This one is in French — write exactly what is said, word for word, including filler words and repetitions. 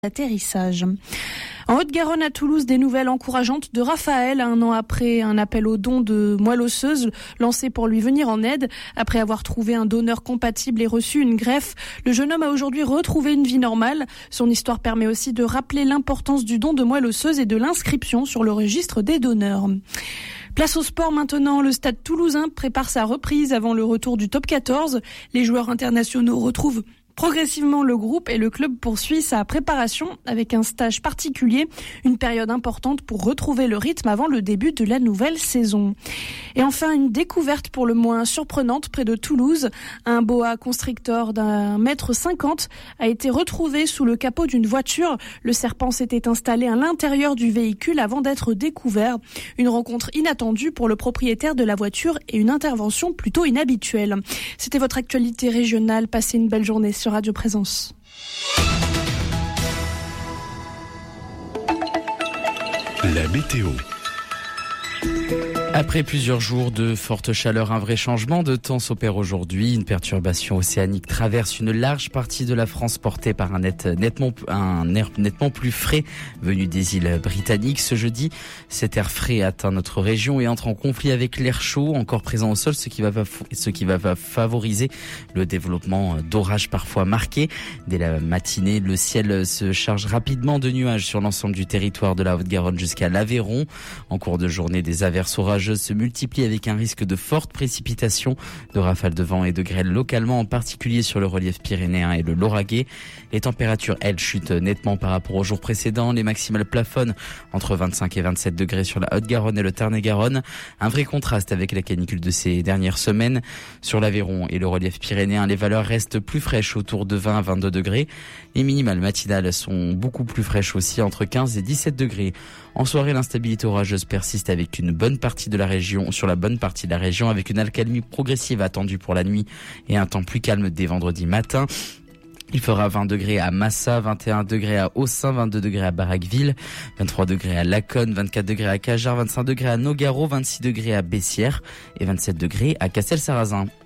Atterrissage. En Haute-Garonne, à Toulouse, des nouvelles encourageantes de Raphaël, un an après un appel au don de moelle osseuse lancé pour lui venir en aide. Après avoir trouvé un donneur compatible et reçu une greffe, le jeune homme a aujourd'hui retrouvé une vie normale. Son histoire permet aussi de rappeler l'importance du don de moelle osseuse et de l'inscription sur le registre des donneurs. Place au sport maintenant, le Stade toulousain prépare sa reprise avant le retour du top quatorze. Les joueurs internationaux retrouvent progressivement le groupe et le club poursuit sa préparation avec un stage particulier, une période importante pour retrouver le rythme avant le début de la nouvelle saison. Et enfin, une découverte pour le moins surprenante près de Toulouse. Un boa constrictor d'un mètre cinquante a été retrouvé sous le capot d'une voiture. Le serpent s'était installé à l'intérieur du véhicule avant d'être découvert. Une rencontre inattendue pour le propriétaire de la voiture et une intervention plutôt inhabituelle. C'était votre actualité régionale. Passez une belle journée sur Radio Présence. La météo. Après plusieurs jours de forte chaleur, un vrai changement de temps s'opère aujourd'hui. Une perturbation océanique traverse une large partie de la France portée par un, net, nettement, un air nettement plus frais venu des îles britanniques. Ce jeudi, cet air frais atteint notre région et entre en conflit avec l'air chaud encore présent au sol, ce qui va, ce qui va favoriser le développement d'orages parfois marqués. Dès la matinée, le ciel se charge rapidement de nuages sur l'ensemble du territoire de la Haute-Garonne jusqu'à l'Aveyron. En cours de journée, des averses orageuses se multiplient avec un risque de fortes précipitations, de rafales de vent et de grêle localement, en particulier sur le relief pyrénéen et le Lauragais. Les températures, elles, chutent nettement par rapport aux jours précédents. Les maximales plafonnent entre vingt-cinq et vingt-sept degrés sur la Haute-Garonne et le Tarn-et-Garonne. Un vrai contraste avec la canicule de ces dernières semaines. Sur l'Aveyron et le relief pyrénéen, les valeurs restent plus fraîches, autour de vingt à vingt-deux degrés. Les minimales matinales sont beaucoup plus fraîches aussi, entre quinze et dix-sept degrés. En soirée, l'instabilité orageuse persiste avec une bonne partie de la région, sur la bonne partie de la région, avec une accalmie progressive attendue pour la nuit et un temps plus calme dès vendredi matin. Il fera vingt degrés à Massa, vingt et un degrés à Haussin, vingt-deux degrés à Barraqueville, vingt-trois degrés à Laconne, vingt-quatre degrés à Cajar, vingt-cinq degrés à Nogaro, vingt-six degrés à Bessières et vingt-sept degrés à Castelsarrasin.